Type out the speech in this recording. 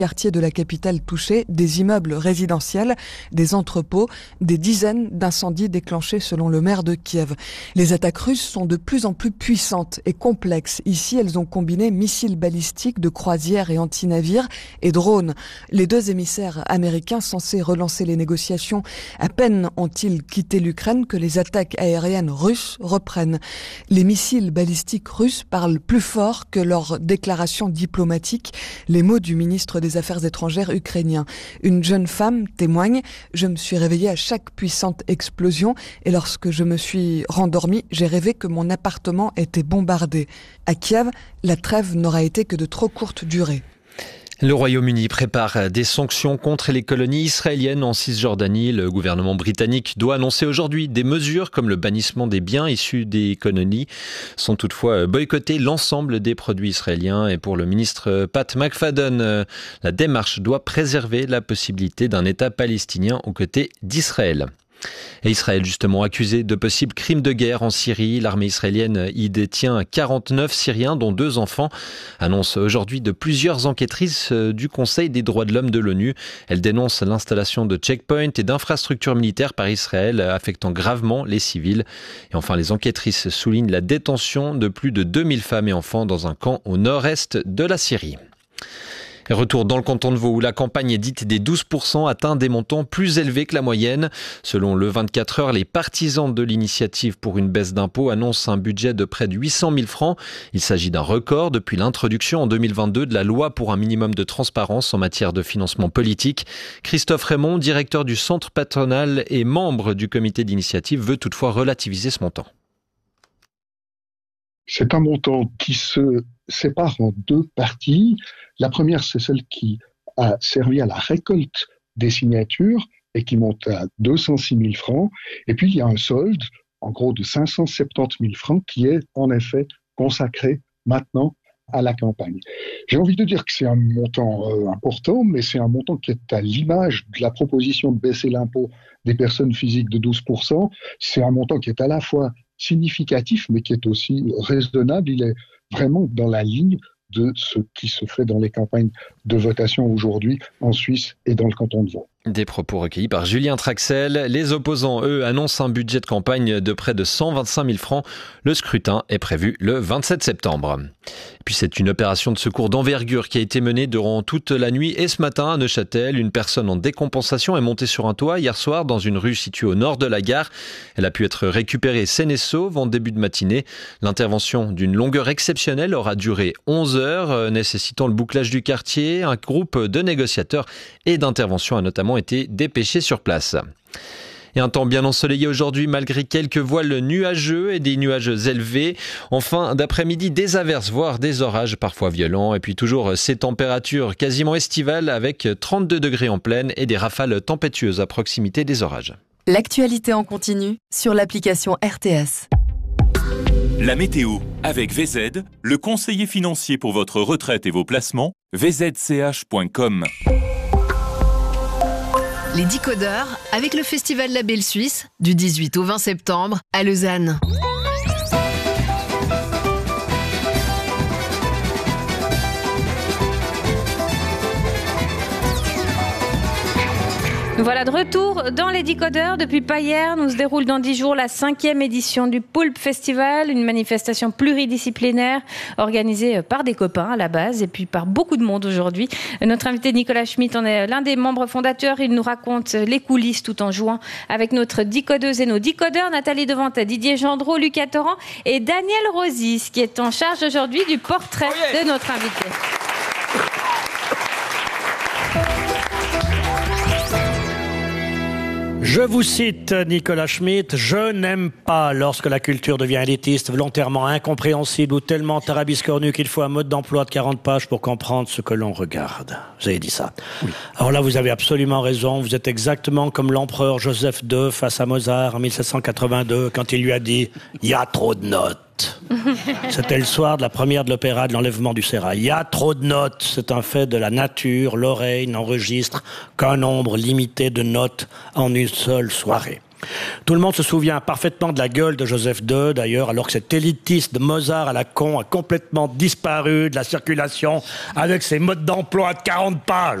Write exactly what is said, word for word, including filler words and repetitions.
quartiers de la capitale touchés, des immeubles résidentiels, des entrepôts, des dizaines d'incendies déclenchés selon le maire de Kiev. Les attaques russes sont de plus en plus puissantes et complexes. Ici, elles ont combiné missiles balistiques de croisière et anti-navires et drones. Les deux émissaires américains censés relancer les négociations à peine ont-ils quitté l'Ukraine que les attaques aériennes russes reprennent. Les missiles balistiques russes parlent plus fort que leurs déclarations diplomatiques. Les mots du ministre des Affaires étrangères ukrainien. Une jeune femme témoigne « Je me suis réveillée à chaque puissante explosion et lorsque je me suis rendormie, j'ai rêvé que mon appartement était bombardé. » À Kiev, la trêve n'aura été que de trop courte durée. Le Royaume-Uni prépare des sanctions contre les colonies israéliennes en Cisjordanie. Le gouvernement britannique doit annoncer aujourd'hui des mesures comme le bannissement des biens issus des colonies. Sans toutefois boycotter l'ensemble des produits israéliens. Et pour le ministre Pat McFadden, la démarche doit préserver la possibilité d'un État palestinien aux côtés d'Israël. Et Israël justement accusé de possibles crimes de guerre en Syrie. L'armée israélienne y détient quarante-neuf Syriens dont deux enfants. Annonce aujourd'hui de plusieurs enquêtrices du Conseil des droits de l'homme de l'ONU. Elle dénonce l'installation de checkpoints et d'infrastructures militaires par Israël affectant gravement les civils. Et enfin les enquêtrices soulignent la détention de plus de deux mille femmes et enfants dans un camp au nord-est de la Syrie. Retour dans le canton de Vaud où la campagne dite des douze pour cent atteint des montants plus élevés que la moyenne. Selon le vingt-quatre heures, les partisans de l'initiative pour une baisse d'impôts annoncent un budget de près de huit cent mille francs. Il s'agit d'un record depuis l'introduction en deux mille vingt-deux de la loi pour un minimum de transparence en matière de financement politique. Christophe Raymond, directeur du centre patronal et membre du comité d'initiative, veut toutefois relativiser ce montant. C'est un montant qui se sépare en deux parties. La première, c'est celle qui a servi à la récolte des signatures et qui monte à deux cent six mille francs. Et puis, il y a un solde, en gros, de cinq cent soixante-dix mille francs qui est en effet consacré maintenant à la campagne. J'ai envie de dire que c'est un montant euh, important, mais c'est un montant qui est à l'image de la proposition de baisser l'impôt des personnes physiques de douze pour cent. C'est un montant qui est à la fois significatif, mais qui est aussi raisonnable. Il est vraiment dans la ligne de ce qui se fait dans les campagnes de votation aujourd'hui en Suisse et dans le canton de Vaud. Des propos recueillis par Julien Traxel. Les opposants, eux, annoncent un budget de campagne de près de cent vingt-cinq mille francs. Le scrutin est prévu le vingt-sept septembre. Et puis c'est une opération de secours d'envergure qui a été menée durant toute la nuit et ce matin à Neuchâtel. Une personne en décompensation est montée sur un toit hier soir dans une rue située au nord de la gare. Elle a pu être récupérée saine et sauve en début de matinée. L'intervention d'une longueur exceptionnelle aura duré onze heures, nécessitant le bouclage du quartier. Un groupe de négociateurs et d'intervention a notamment été dépêchés sur place. Et un temps bien ensoleillé aujourd'hui malgré quelques voiles nuageux et des nuages élevés. En fin d'après-midi, des averses, voire des orages parfois violents. Et puis toujours ces températures quasiment estivales avec trente-deux degrés en pleine et des rafales tempétueuses à proximité des orages. L'actualité en continu sur l'application R T S. La météo avec V Z, le conseiller financier pour votre retraite et vos placements, v z c h point com. Les Décodeurs avec le Festival La Belle Suisse du dix-huit au vingt septembre à Lausanne. Nous voilà de retour dans les Décodeurs. Depuis pas hier, nous se déroule dans dix jours la cinquième édition du Poulpe Festival, une manifestation pluridisciplinaire organisée par des copains à la base et puis par beaucoup de monde aujourd'hui. Notre invité Nicolas Schmitt en est l'un des membres fondateurs. Il nous raconte les coulisses tout en jouant avec notre décodeuse et nos décodeurs, Nathalie Devante, Didier Gendreau, Lucas Torrent et Daniel Rosis, qui est en charge aujourd'hui du portrait oh yeah. de notre invité. Je vous cite Nicolas Schmitt, « Je n'aime pas lorsque la culture devient élitiste, volontairement incompréhensible ou tellement tarabiscornue qu'il faut un mode d'emploi de quarante pages pour comprendre ce que l'on regarde. » Vous avez dit ça. Oui. Alors là, vous avez absolument raison. Vous êtes exactement comme l'empereur Joseph deux face à Mozart en mille sept cent quatre-vingt-deux quand il lui a dit « Il y a trop de notes ». C'était le soir de la première de l'opéra de l'enlèvement du sérail. Il y a trop de notes, c'est un fait de la nature. L'oreille n'enregistre qu'un nombre limité de notes en une seule soirée. Tout le monde se souvient parfaitement de la gueule de Joseph deux, d'ailleurs, alors que cet élitiste de Mozart à la con a complètement disparu de la circulation avec ses modes d'emploi de quarante pages.